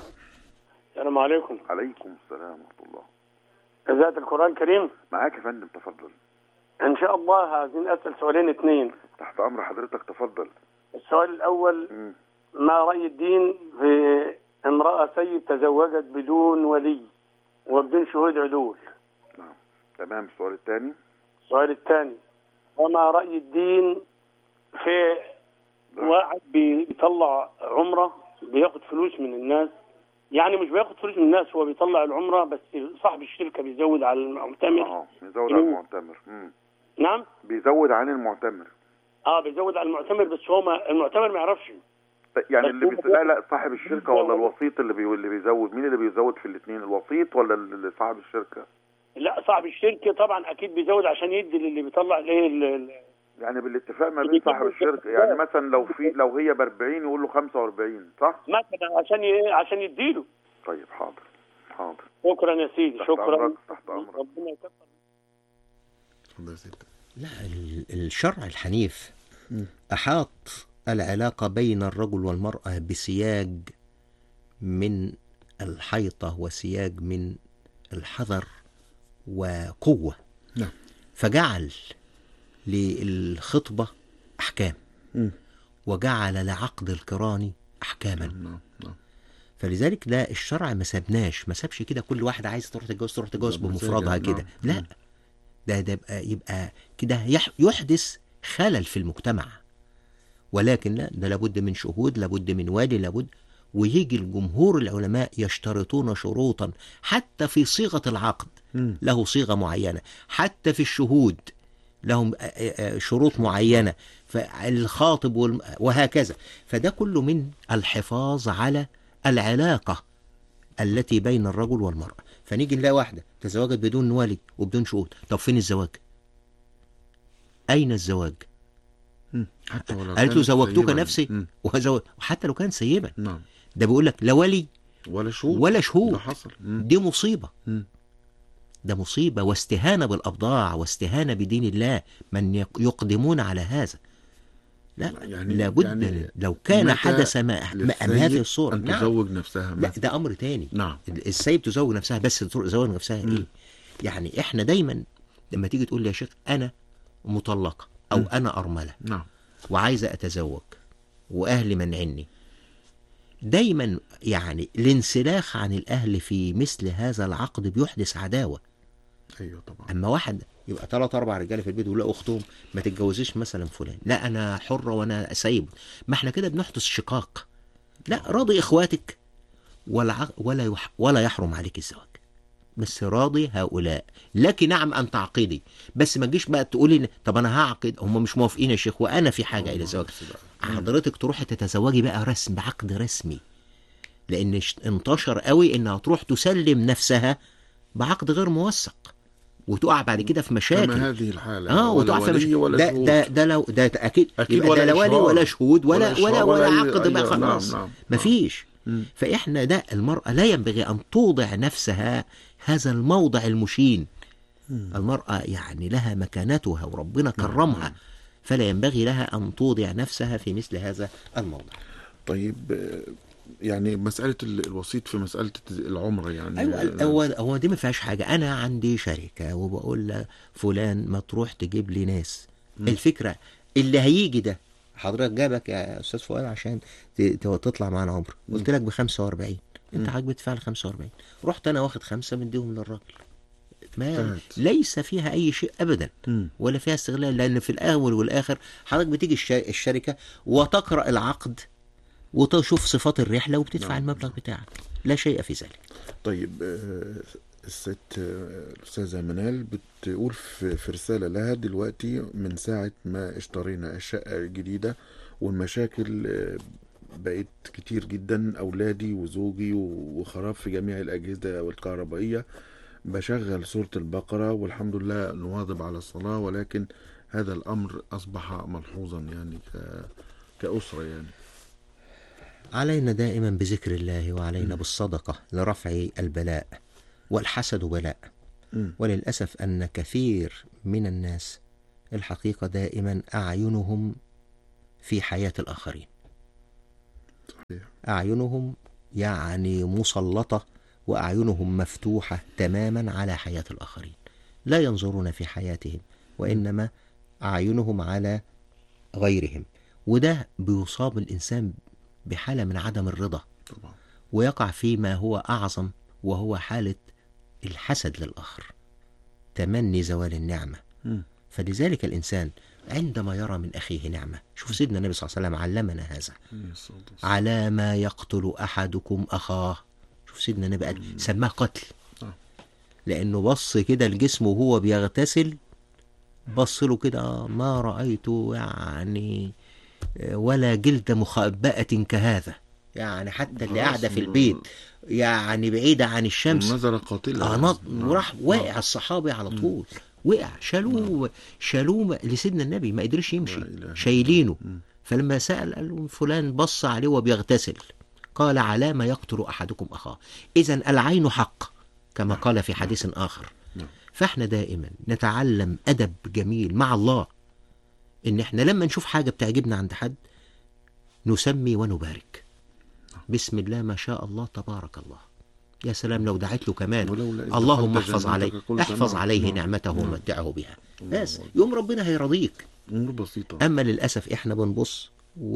السلام عليكم. عليكم السلام ورحمة الله. إذاعة القرآن الكريم. معاك يا فندم تفضل. إن شاء الله عايزين أسأل سؤالين اثنين. تحت أمر حضرتك تفضل. السؤال الأول ما رأي الدين في امرأة سيد تزوجت بدون ولي وبدون شهود عدول؟ نعم تمام. السؤال الثاني. السؤال الثاني وما رأي الدين في واحد بيطلع عمرة بياخد فلوس من الناس، يعني مش بياخد فلوس من الناس، هو بيطلع العمرة بس صاحب الشركة بيزود على المعتمر. بيزود على المعتمر. نعم بيزود عن المعتمر. بيزود على المعتمر، بس هو المعتمر ما يعرفش. يعني اللي لا صاحب الشركة ولا الوسيط اللي بيزود؟ مين اللي بيزود في الاثنين، الوسيط ولا صاحب الشركة؟ لا صاحب الشركة طبعا اكيد بيزود عشان يدي اللي بيطلع الايه يعني بالاتفاق ما بين صاحب الشركة، يعني مثلا لو هي ب40 يقول له 45 صح؟ مثلا عشان يديله. طيب حاضر. شكرا يا سيدي. شكرا. تحت امرك. ربنا يكتر. لا الشرع الحنيف أحاط العلاقة بين الرجل والمرأة بسياج من الحيطة وسياج من الحذر وقوة. نعم. فجعل للخطبة أحكام، وجعل لعقد القران أحكاما. فلذلك ده الشرع ما سابش كده كل واحدة عايزة تروح تتجوز بمفردها كده. لا، ده يبقى كده يحدث خلل في المجتمع. ولكن لا، ده لابد من شهود، لابد من والي، لابد. ويجي الجمهور العلماء يشترطون شروطا حتى في صيغة العقد، له صيغة معينة، حتى في الشهود لهم شروط معينة، فالخاطب وهكذا. فده كله من الحفاظ على العلاقة التي بين الرجل والمرأة. فنيجي نلاقي واحدة تزوجت بدون ولي وبدون شهود. طب فين الزواج؟ أين الزواج؟ قالت له زوجتك نفسي وحتى لو كان سيبا. ده بيقول لك لا ولي ولا شهود. ده حصل. دي مصيبة. ده مصيبة واستهانة بالأبضاع واستهانة بدين الله من يقدمون على هذا. لا يعني لابد يعني لو كان حدث ما هذه الصورة أن تزوج نفسها. لا، ده أمر تاني. السيب تزوج نفسها، بس تزوج نفسها إيه؟ يعني إحنا دايما لما تيجي تقول لي يا شيخ أنا مطلقة أو أنا أرملة وعايزة أتزوج وأهلي منعني، دايما يعني الانسلاخ عن الأهل في مثل هذا العقد بيحدث عداوة. أيوة طبعا. أما واحد يبقى 3-4 رجاله في البيت ولا أختهم ما تتجوزيش مثلا فلان، لا أنا حرة وأنا سايب، ما احنا كده بنحدث شقاق. لا، راضي إخواتك ولا يحرم عليك الزواج، بس راضي هؤلاء لك نعم أن تعقدي، بس ما تجيش بقى تقولي طب أنا هعقد هم مش موافقين يا شيخ وأنا في حاجة إلى الزواج. حضرتك تروحي تتزوجي بقى رسم بعقد رسمي، لأن انتشر قوي إنها تروح تسلم نفسها بعقد غير موثق وتقع بعد كده في مشاكل. كما هذه الحالة وتقع في مشاكل. ده لو ده أكيد يبقى لا ولي ولا شهود ولا عقد بقى خلاص. نعم. مفيش. فإحنا ده المرأة لا ينبغي أن توضع نفسها هذا الموضع المشين. المرأة يعني لها مكانتها وربنا كرمها، فلا ينبغي لها أن توضع نفسها في مثل هذا الموضع. طيب يعني مسألة الوسيط في مسألة العمرة يعني هو دي ما فيهاش حاجة. أنا عندي شركة وبقول لفلان ما تروح تجيب لي ناس. الفكرة اللي هيجي ده حضرتك جابك يا أستاذ فؤاد عشان تطلع معانا عمرة، قلت لك ب45، أنت حضرتك بتدفع ل45، رحت أنا واخد 5 مديهم للراجل، ما ليس فيها أي شيء أبدا ولا فيها استغلال، لأن في الأول والآخر حضرتك بتيجي الشركة وتقرأ العقد وتشوف صفات الرحلة وبتدفع المبلغ بتاعك، لا شيء في ذلك. طيب الست الأستاذة منال بتقول في رسالة لها دلوقتي من ساعة ما اشترينا الشقة الجديدة والمشاكل بقت كتير جدا، أولادي وزوجي وخراب في جميع الأجهزة والكهربائية، بشغل سورة البقرة والحمد لله نواظب على الصلاة، ولكن هذا الأمر أصبح ملحوظا يعني كأسرة يعني. علينا دائما بذكر الله وعلينا بالصدقة لرفع البلاء، والحسد بلاء. وللأسف أن كثير من الناس الحقيقة دائما أعينهم في حياة الآخرين، أعينهم يعني مسلطة وأعينهم مفتوحة تماما على حياة الآخرين، لا ينظرون في حياتهم وإنما أعينهم على غيرهم. وده بيصاب الإنسان بحالة من عدم الرضا طبعا، ويقع فيما هو أعظم وهو حالة الحسد للآخر، تمني زوال النعمة. فلذلك الإنسان عندما يرى من أخيه نعمة، شوف سيدنا النبي صلى الله عليه وسلم علمنا هذا، على ما يقتل أحدكم أخاه. شوف سيدنا النبي قال سماه قتل، لأنه بص كده الجسم وهو بيغتسل، بص له كده ما رأيته يعني ولا جلد مخبأة كهذا، يعني حتى اللي قاعدة في البيت يعني بعيدة عن الشمس نظر قاتلة وراح واقع الصحابي على طول، وقع شالوه لسيدنا النبي ما قدرش يمشي، شايلينه. فلما سأل قال له فلان بص عليه وبيغتسل، قال على ما يقتل أحدكم أخاه. إذن العين حق كما قال في حديث آخر. فاحنا دائما نتعلم أدب جميل مع الله، إن احنا لما نشوف حاجة بتعجبنا عند حد نسمي ونبارك، بسم الله ما شاء الله تبارك الله. يا سلام لو دعيت له كمان اللهم احفظ عليه نعمته ومتعه بها، بس يوم ربنا هيرضيك. امور بسيطه. اما للاسف احنا بنبص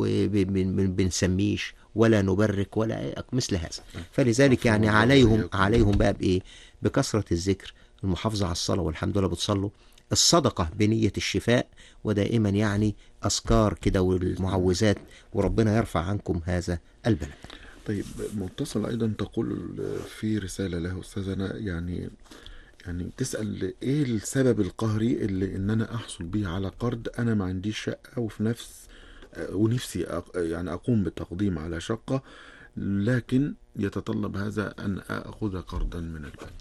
وبنسميش ولا نبرك ولا مثل هذا. فلذلك يعني عليهم بقى بايه؟ بكثره الذكر، المحافظه على الصلاه، والحمد لله بتصلوا، الصدقه بنيه الشفاء، ودائما يعني اذكار كده والمعوذات، وربنا يرفع عنكم هذا البلاء. طيب متصل ايضا تقول في رساله له استاذنا، يعني تسال ايه السبب القهري اللي ان انا احصل بيه على قرض، انا ما عنديش شقه ونفسي يعني اقوم بالتقديم على شقه، لكن يتطلب هذا ان اخذ قرضا من البنك.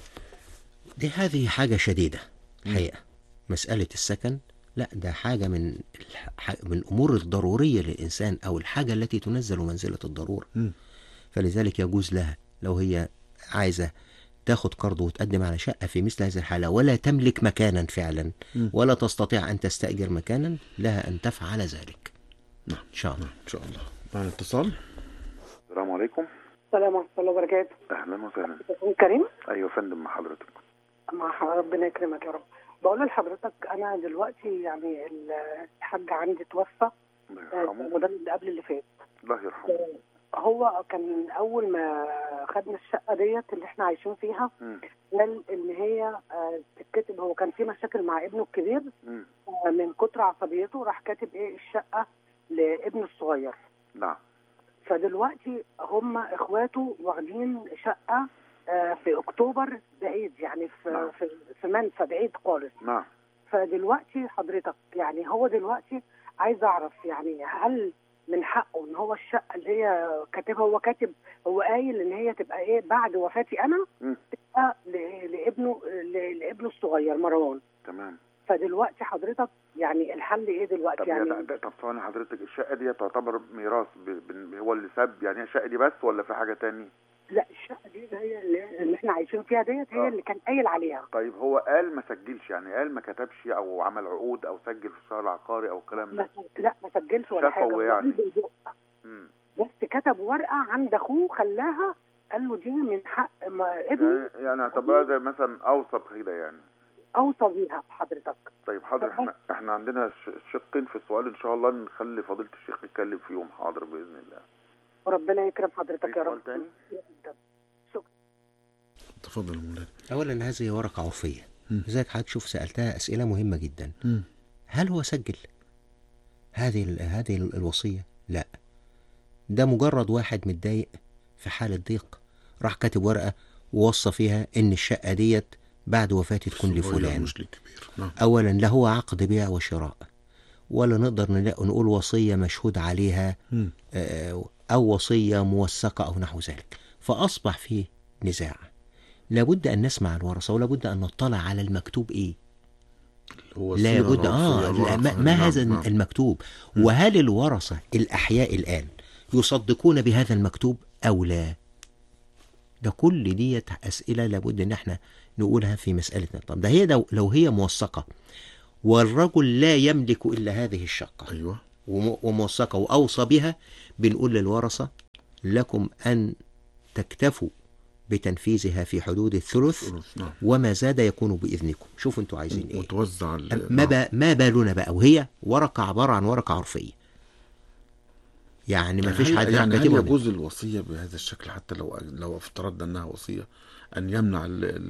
هذه حاجه شديده الحقيقه. مساله السكن لا، ده حاجه من الامور الضروريه للانسان، او الحاجه التي تنزل منزله الضروره. فلذلك يجوز لها لو هي عايزه تاخد قرض وتقدم على شقه في مثل هذه الحاله، ولا تملك مكانا فعلا ولا تستطيع ان تستاجر مكانا، لها ان تفعل ذلك. نعم ان شاء الله. ان شاء الله. معنا اتصال. السلام عليكم. السلام ورحمه الله وبركاته. اهلا وسهلا. كريم. ايوه يا فندم، مع حضرتك. ربنا يكرمك يا رب. بقول لحضرتك انا دلوقتي يعني الحاج عندي توفى، وده اللي قبل اللي فات. الله يرحمه. هو كان اول ما خدنا الشقه ديت اللي احنا عايشين فيها قال ان هي تتكتب، هو كان في مشاكل مع ابنه الكبير، من كتر عصبيته راح كاتب الشقه لابنه الصغير. نعم. فدلوقتي هم اخواته واخدين شقه في اكتوبر بعيد، يعني في منفى بعيد خالص. نعم. فدلوقتي حضرتك يعني هو دلوقتي عايز اعرف يعني هل من حقه ان هو الشقه اللي هي كاتبها، هو قايل ان هي تبقى بعد وفاتي انا تبقى لابنه الصغير مروان. تمام. فدلوقتي حضرتك يعني الحل ايه دلوقتي؟ طب يعني طب ثواني حضرتك، الشقه دي تعتبر ميراث هو اللي ساب يعني الشقه دي بس، ولا في حاجه تاني؟ لا، الشقه دي هي اللي احنا عايشين فيها ديت، هي اللي كان قايل عليها. طيب هو قال ما سجلش، يعني قال ما كتبش او عمل عقود او سجل في الشهر العقاري او الكلام ده؟ لا ما سجلش ولا حاجه يعني. بس كتب ورقه عند اخوه خلاها، قال له دي من حق ابني، يعني اعتبرها زي مثلا اوصى كده يعني. اوصى بيها حضرتك. طيب حاضر. احنا عندنا شقين في السؤال، ان شاء الله نخلي فضيله الشيخ يتكلم فيهم. حاضر باذن الله. وربنا يكرم حضرتك يا رب. شكرا. تفضل يا مولانا. اولا هذه ورقه عرفيه، لذلك حضرتك شوف سالتها اسئله مهمه جدا. هل هو سجل هذه الوصيه؟ لا، ده مجرد واحد متضايق في حاله ضيق راح كاتب ورقه ووصى فيها ان الشقه ديت بعد وفاتي تكون لفلان. اولا لا هو عقد بيع وشراء، ولا نقدر نقول وصيه مشهود عليها او وصيه موثقه او نحو ذلك. فاصبح فيه نزاع، لابد ان نسمع الورثه، ولابد ان نطلع على المكتوب ايه. لابد ما هذا المكتوب، وهل الورثه الاحياء الان يصدقون بهذا المكتوب او لا؟ ده كل ديت اسئله لابد ان احنا نقولها في مسالتنا. طب ده هي لو هي موثقه والرجل لا يملك الا هذه الشقه، ايوه، وموثقه واوصى بها، بنقول للورثه لكم ان تكتفوا بتنفيذها في حدود الثلث، وما زاد يكون باذنكم. شوفوا انتوا عايزين ايه وتوزع. ما بالنا بقى وهي ورقه عباره عن ورقه عرفيه، يعني ما فيش حد يعني هل يجوز الوصيه بهذا الشكل حتى لو افترضنا انها وصيه ان يمنع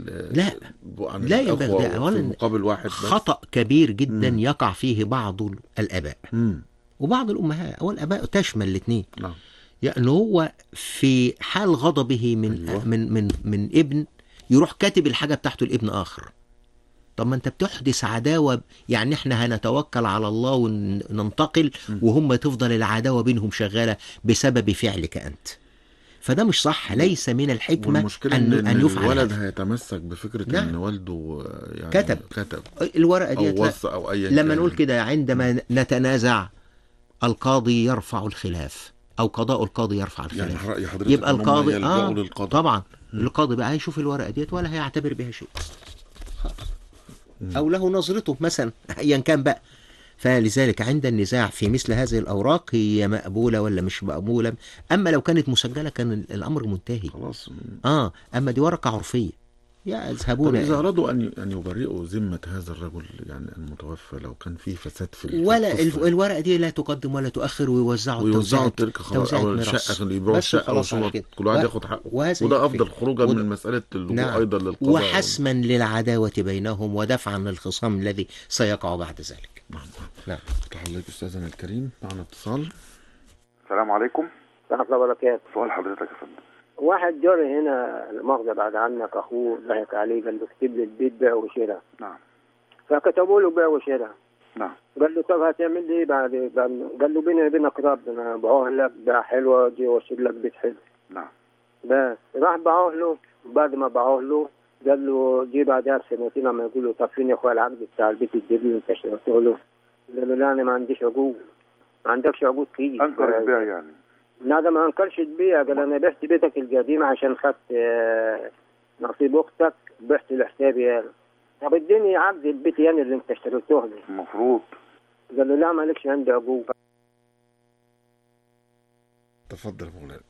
لا ينبغي في مقابل واحد بس؟ خطأ كبير جدا يقع فيه بعض الاباء وبعض الامهات، او الاباء تشمل الاثنين. نعم. يعني هو في حال غضبه من ابن يروح كاتب الحاجه بتاعته لابن اخر. طب ما انت بتحدث عداوه، يعني احنا هنتوكل على الله وننتقل وهم تفضل العداوه بينهم شغاله بسبب فعلك انت. فده مش صح، ليس من الحكمه ان يفعل. الولد هيتمسك بفكره ان والده يعني كتب الورقه دي او وصى او اي لما نقول كده عندما نتنازع القاضي يرفع الخلاف، او قضاء القاضي يرفع الخلاف، يعني رأي حضرتك يبقى القاضي للقضاء. طبعا القاضي بقى هيشوف الورقه ديت ولا هيعتبر بها شيء، او له نظرته مثلا ايا كان بقى. فلذلك عند النزاع في مثل هذه الأوراق هي مقبولة ولا مش مقبولة. أما لو كانت مسجلة كان الأمر منتهي خلاص. أما دي ورقة عرفية، يذهبون. إذا أرادوا أن يبرئوا ذمة هذا الرجل يعني المتوفى، لو كان في فساد في ولا القصة، الورقة دي لا تقدم ولا تؤخر، ويوزعوا التركة خلاص، أو الشقة يبيعوا الشقة وشنط، كل واحد ياخد حقه، وده أفضل خروجا من مسألة اللجوء أيضا للقضاء، وحسما للعداوة بينهم ودفعا للخصام الذي سيقع بعد ذلك. نعم. فتح الله أستاذنا الكريم، معنا اتصال. السلام عليكم. ورحمة الله وبركاته. سؤال حضرتك يا فندم. واحد جاري هنا المؤاخذة بعد عنك أخوه ضحك عليه، قال له اكتب لي البيت بيع وشراء. نعم. فكتبوا له بيع وشراء. نعم. قال له طب هتعمل لي ايه بعد؟ قال له بيني وبينك ربنا بعوه لك بيع حلوة، دي واشيل لك بيت حلو. نعم. بس راح باعوه له، بعد ما باعوه له قال له جه بعدها بسنتين لما يقول له طب فين يا اخويا العقد بتاع البيت الجديد اللي انت اشتريته له؟ قال له لا انا ما عنديش عقود. ما عندكش عقود كيف؟ انكر البيع يعني؟ لا ما انكرش البيع، قال انا بعت بيتك القديم عشان خدت نصيب اختك، بعت لحسابي يعني. طب اديني عقد البيت يعني اللي انت اشتريته لي. المفروض. قال له لا مالكش عندي عقود. تفضل يا مولانا.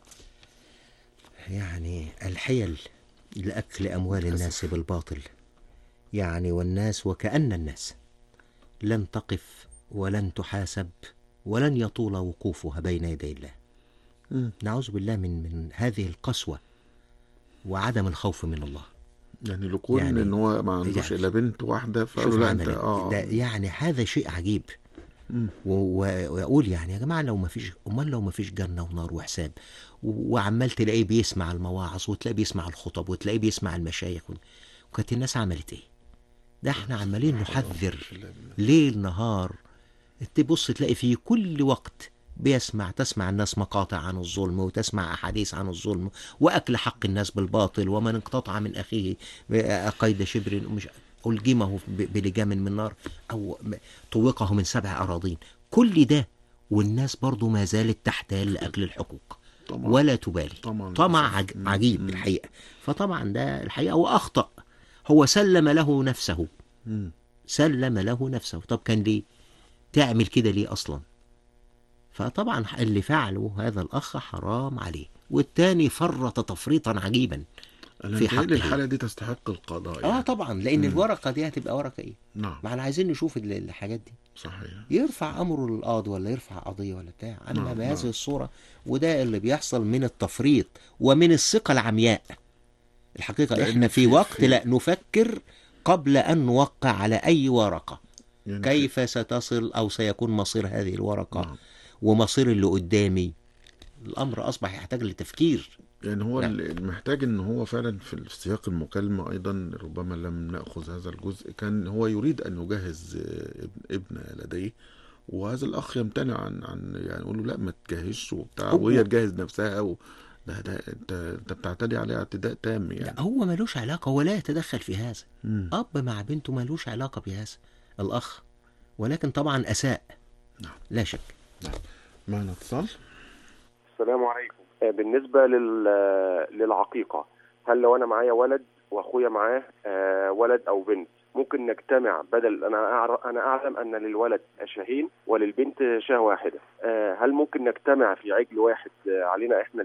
يعني الحيل لأكل أموال الناس بالباطل، يعني والناس وكأن الناس لن تقف ولن تحاسب ولن يطول وقوفها بين يدي الله. نعوذ بالله من هذه القسوة وعدم الخوف من الله. يعني لكون يعني ان هو ما عندوش الا بنت واحده، فقالوا لا انت يعني هذا شيء عجيب. ويقول يعني يا جماعه لو ما فيش جنه ونار وحساب، وعمال تلاقيه بيسمع المواعظ، وتلاقيه بيسمع الخطب، وتلاقيه بيسمع المشايخ، وكانت الناس عملت ايه؟ ده احنا عمالين نحذر ليل نهار. تبص تلاقي في كل وقت تسمع الناس مقاطع عن الظلم، وتسمع أحاديث عن الظلم وأكل حق الناس بالباطل، ومن انقطع من أخيه قيد شبر مش ألجمه بلجام من نار أو طوقه من 7 أراضين. كل ده والناس برضو ما زالت تحتال لأكل الحقوق ولا تبالي. طمع عجيب الحقيقة. فطبعا ده الحقيقة وأخطأ، هو سلم له نفسه. طب كان ليه تعمل كده ليه أصلا؟ فطبعا اللي فعله هذا الأخ حرام عليه، والتاني فرط تفريطا عجيبا في حقه. الحالة دي تستحق القضاء يعني. طبعا، لأن الورقة دي هتبقى ورقة ايه؟ نعم. ما احنا عايزين نشوف الحاجات دي. صحيح. يرفع أمره للقاضي ولا يرفع قضية ولا بتاع. أما بهذه الصورة، وده اللي بيحصل من التفريط ومن الثقة العمياء. الحقيقة احنا في وقت لا نفكر قبل أن نوقع على أي ورقة يعني كيف ستصل أو سيكون مصير هذه الورقة. ومصير اللي قدامي. الأمر أصبح يحتاج لتفكير. يعني هو محتاج ان هو فعلا في سياق المكالمة ايضا، ربما لم نأخذ هذا الجزء، كان هو يريد ان يجهز ابن لديه، وهذا الاخ يمتنع عن يعني يقول له لا ما تجهزش وبتاع، وهي تجهز نفسها ده انت بتعتدي عليه اعتداء تام يعني. لا هو ملوش علاقة، هو لا يتدخل في هذا. أب مع بنته ملوش علاقة بهذا الأخ، ولكن طبعا أساء. نعم. لا شك. نعم. معنا اتصال. السلام عليكم. بالنسبة للعقيقة، هل لو أنا معايا ولد وأخويا معاه ولد أو بنت، ممكن نجتمع؟ بدل أنا أعلم أن للولد شاهين وللبنت شاه واحدة، هل ممكن نجتمع في عجل واحد علينا إحنا